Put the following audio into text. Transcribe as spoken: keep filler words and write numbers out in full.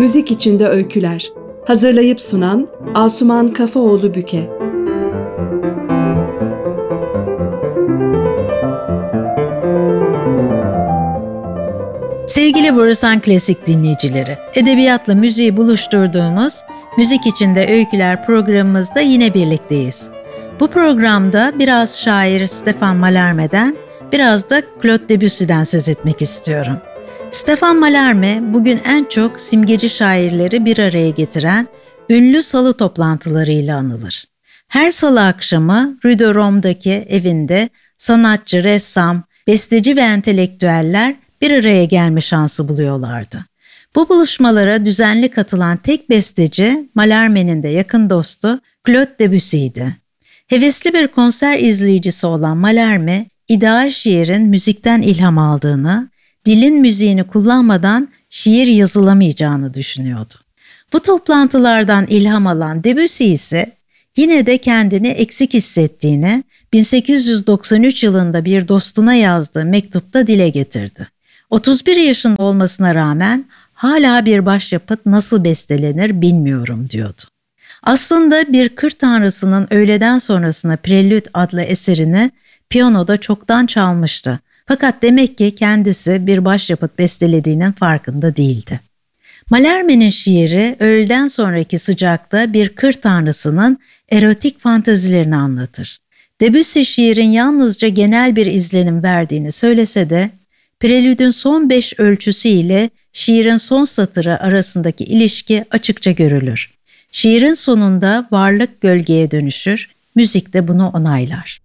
Müzik içinde öyküler. Hazırlayıp sunan Asuman Kafaoğlu Büke. Sevgili Borusan Klasik dinleyicileri, edebiyatla müziği buluşturduğumuz Müzik İçinde Öyküler programımızda yine birlikteyiz. Bu programda biraz şair Stefan Mallarmé'den, biraz da Claude Debussy'den söz etmek istiyorum. Stefan Mallarmé bugün en çok simgeci şairleri bir araya getiren ünlü salı toplantılarıyla anılır. Her salı akşamı Rue de Rome'daki evinde sanatçı, ressam, besteci ve entelektüeller bir araya gelme şansı buluyorlardı. Bu buluşmalara düzenli katılan tek besteci Mallarmé'nin de yakın dostu Claude Debussy'ydi. Hevesli bir konser izleyicisi olan Mallarmé, ideal şiirin müzikten ilham aldığını, dilin müziğini kullanmadan şiir yazılamayacağını düşünüyordu. Bu toplantılardan ilham alan Debussy ise yine de kendini eksik hissettiğini bin sekiz yüz doksan üç yılında bir dostuna yazdığı mektupta dile getirdi. otuz bir yaşında olmasına rağmen hala bir başyapıt nasıl bestelenir bilmiyorum diyordu. Aslında bir kır tanrısının öğleden sonrasına Prelüt adlı eserini piyanoda çoktan çalmıştı. Fakat demek ki kendisi bir başyapıt bestelediğinin farkında değildi. Mallarmé'nin şiiri öğleden sonraki sıcakta bir kır tanrısının erotik fantazilerini anlatır. Debussy şiirin yalnızca genel bir izlenim verdiğini söylese de Prelüdün son beş ölçüsü ile şiirin son satırı arasındaki ilişki açıkça görülür. Şiirin sonunda varlık gölgeye dönüşür, müzik de bunu onaylar.